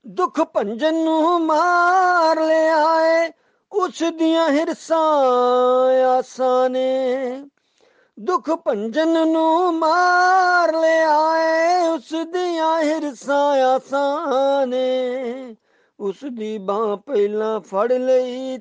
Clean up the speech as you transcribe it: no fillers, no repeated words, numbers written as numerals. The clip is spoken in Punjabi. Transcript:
ਦੁੱਖ ਭੰਜਨ ਨੂੰ ਮਾਰ ਲਿਆਏ, ਉਸ ਦੀਆਂ ਹਿਰਸਾਂ ਆਸਾਂ ਨੇ। ਦੁੱਖ ਭੰਜਨ ਨੂੰ ਮਾਰ ਲਿਆਏ, ਉਸ ਦੀਆਂ ਹਿਰਸਾਂ ਆਸਾਂ ਨੇ। ਉਸ ਦੀ ਬਾਂਹ ਪਹਿਲਾਂ ਫੜ ਲਈ